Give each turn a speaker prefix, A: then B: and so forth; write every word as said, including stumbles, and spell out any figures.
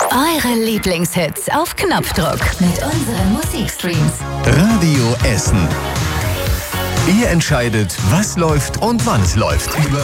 A: Eure Lieblingshits auf Knopfdruck mit unseren Musikstreams.
B: Radio Essen. Ihr entscheidet, was läuft und wann es läuft.